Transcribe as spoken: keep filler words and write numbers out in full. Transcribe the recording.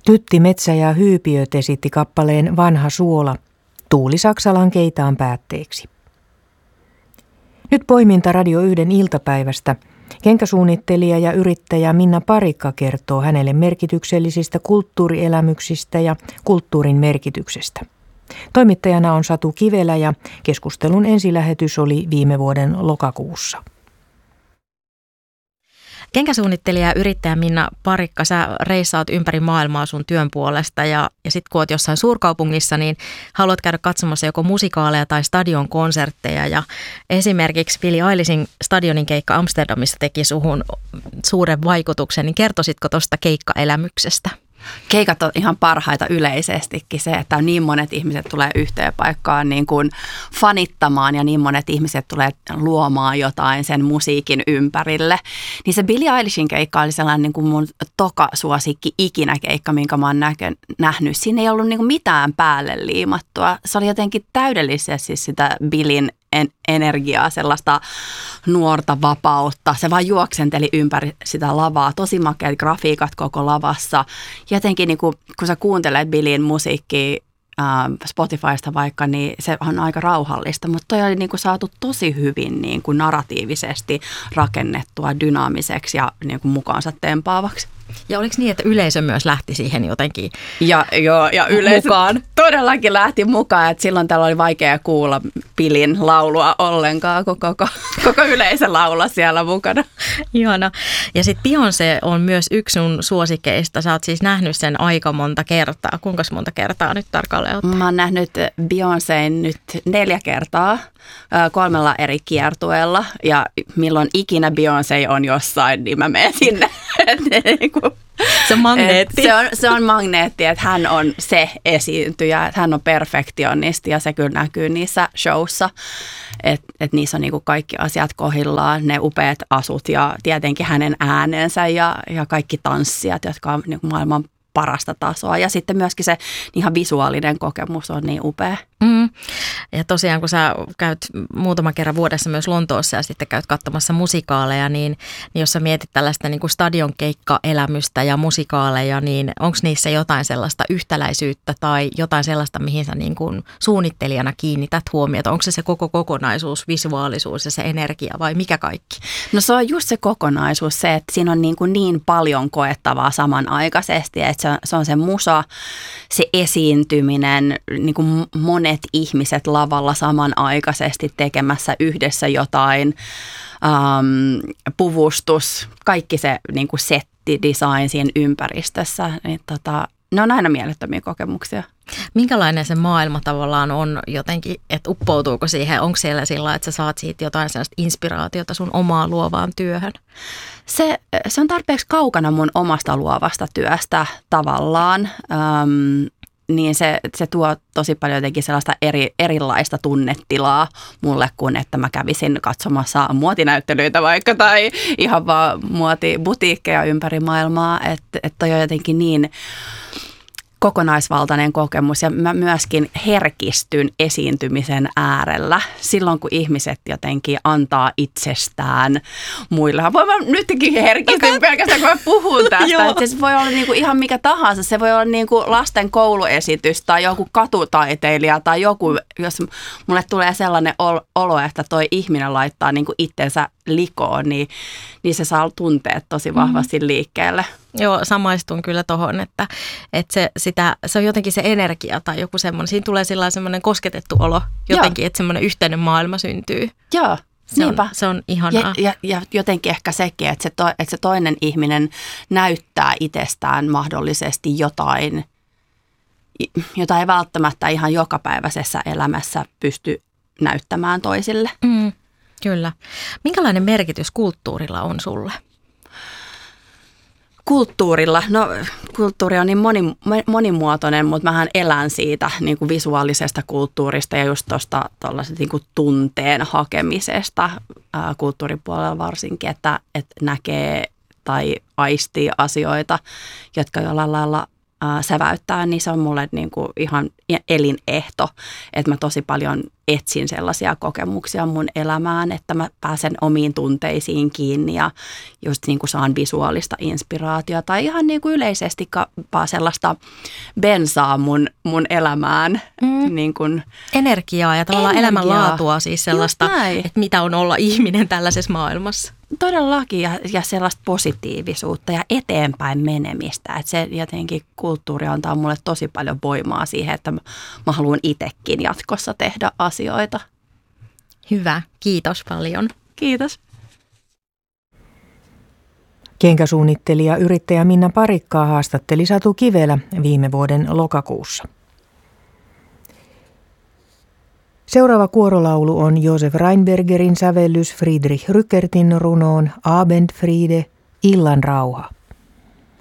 Tytti Metsä ja Hyypiöt esitti kappaleen Vanha suola Tuuli Saksalan Keitaan päätteeksi. Nyt poiminta Radio yhden iltapäivästä. Kenkäsuunnittelija ja yrittäjä Minna Parikka kertoo hänelle merkityksellisistä kulttuurielämyksistä ja kulttuurin merkityksestä. Toimittajana on Satu Kivelä ja keskustelun ensilähetys oli viime vuoden lokakuussa. Kenkäsuunnittelija ja yrittäjä Minna Parikka, sä reissaat ympäri maailmaa sun työn puolesta ja, ja sit kun oot jossain suurkaupungissa, niin haluat käydä katsomassa joko musikaaleja tai stadion konsertteja. Ja esimerkiksi Billie Eilishin stadionin keikka Amsterdamissa teki suhun suuren vaikutuksen, niin kertoisitko tuosta keikkaelämyksestä? Keikat on ihan parhaita yleisestikin se, että niin monet ihmiset tulee yhteen paikkaan niin kuin fanittamaan ja niin monet ihmiset tulee luomaan jotain sen musiikin ympärille. Niin se Billie Eilishin keikka oli sellainen niin kuin mun toka suosikki ikinä keikka, minkä mä oon näkö, nähnyt. Siinä ei ollut niin kuin mitään päälle liimattua. Se oli jotenkin täydellisesti sitä Billin en, energiaa, sellaista nuorta vapautta. Se vaan juoksenteli ympäri sitä lavaa. Tosi makeat grafiikat koko lavassa. Jotenkin niin kuin, kun sä kuuntelet Billin musiikkia äh, Spotifysta vaikka, niin se on aika rauhallista. Mutta toi oli niin kuin saatu tosi hyvin niin kuin narratiivisesti rakennettua dynaamiseksi ja niin kuin mukaansa tempaavaksi. Ja oliko niin, että yleisö myös lähti siihen jotenkin ja, joo, ja yleisö mukaan? Todellakin lähti mukaan, että silloin täällä oli vaikea kuulla Billin laulua ollenkaan, kun koko, koko yleisö laula siellä mukana. Ihana. Ja sitten Beyoncé on myös yksi sun suosikeista. Sä oot siis nähnyt sen aika monta kertaa. Kuinka monta kertaa nyt tarkalleen ottaen? Mä oon nähnyt Beyoncén nyt neljä kertaa kolmella eri kiertueella ja milloin ikinä Beyoncé on jossain, niin mä menen sinne. Se on magneetti. Se on, se on magneetti, että hän on se esiintyjä, että hän on perfektionisti ja se kyllä näkyy niissä showssa, että et niissä on niinku kaikki asiat kohdillaan, ne upeat asut ja tietenkin hänen äänensä ja, ja kaikki tanssijat, jotka on niinku maailman parasta tasoa. Ja sitten myöskin se ihan visuaalinen kokemus on niin upea. Mm. Ja tosiaan, kun sä käyt muutaman kerran vuodessa myös Lontoossa ja sitten käyt katsomassa musikaaleja, niin, niin jos sä mietit tällaista niin kuin stadionkeikkaelämystä ja musikaaleja, niin onko niissä jotain sellaista yhtäläisyyttä tai jotain sellaista, mihin sä niin kuin suunnittelijana kiinnität huomiota? Onko se se koko kokonaisuus, visuaalisuus ja se energia vai mikä kaikki? No se on just se kokonaisuus, se, että siinä on niin, kuin niin paljon koettavaa samanaikaisesti, että se, se on se musa, se esiintyminen, niin kuin monet ihmiset lavalla samanaikaisesti tekemässä yhdessä jotain, ähm, puvustus, kaikki se niin kuin setti, design siinä ympäristössä, niin tota, ne on aina mielettömiä kokemuksia. Minkälainen se maailma tavallaan on jotenkin, että uppoutuuko siihen, onko siellä sillä, että sä saat siitä jotain sellaista inspiraatiota sun omaan luovaan työhön? Se, se on tarpeeksi kaukana mun omasta luovasta työstä tavallaan. Ähm, niin se, se tuo tosi paljon jotenkin sellaista eri, erilaista tunnetilaa mulle, kuin että mä kävisin katsomassa muotinäyttelyitä vaikka tai ihan vaan muotibutiikkeja ympäri maailmaa, että et toi on jotenkin niin kokonaisvaltainen kokemus ja mä myöskin herkistyn esiintymisen äärellä silloin, kun ihmiset jotenkin antaa itsestään muille. Voin mä nytkin herkistyn okay. pelkästään, kun mä puhun tästä. Että se voi olla niinku ihan mikä tahansa. Se voi olla niinku lasten kouluesitys tai joku katutaiteilija tai joku, jos mulle tulee sellainen olo, että toi ihminen laittaa niinku itsensä likoon, niin, niin se saa tunteet tosi vahvasti mm-hmm. liikkeelle. Joo, samaistun kyllä tohon, että, että se, sitä, se on jotenkin se energia tai joku semmoinen, siinä tulee semmoinen kosketettu olo jotenkin, Joo. että semmoinen yhteinen maailma syntyy. Joo, se on, se on ihanaa. Ja, ja, ja jotenkin ehkä sekin, että se, to, että se toinen ihminen näyttää itsestään mahdollisesti jotain, jota ei välttämättä ihan jokapäiväisessä elämässä pysty näyttämään toisille. Mm, kyllä. Minkälainen merkitys kulttuurilla on sulle? Kulttuurilla, no kulttuuri on niin moni, monimuotoinen, mutta mähän elän siitä niin kuin visuaalisesta kulttuurista ja just tuosta niin kuin tunteen hakemisesta ää, kulttuuripuolella varsinkin, että, että näkee tai aistii asioita, jotka jollain lailla ää, säväyttää, niin se on mulle niin kuin ihan elinehto, että mä tosi paljon etsin sellaisia kokemuksia mun elämään, että mä pääsen omiin tunteisiin kiinni ja just niin kuin saan visuaalista inspiraatiota tai ihan niin kuin yleisesti sellaista bensaa mun, mun elämään. Mm. Niin kuin energiaa ja tavallaan energiaa. Elämänlaatua, siis sellaista, että mitä on olla ihminen tällaisessa maailmassa. Todellakin ja, ja sellaista positiivisuutta ja eteenpäin menemistä. Että se jotenkin kulttuuri antaa mulle tosi paljon voimaa siihen, että mä, mä haluan itsekin jatkossa tehdä asioita. Hyvä, kiitos paljon. Kiitos. Kenkäsuunnittelija yrittäjä Minna Parikkaa haastatteli Satu Kivelä viime vuoden lokakuussa. Seuraava kuorolaulu on Josef Reinbergerin sävellys Friedrich Rückertin runoon Abendfriede, illan rauha.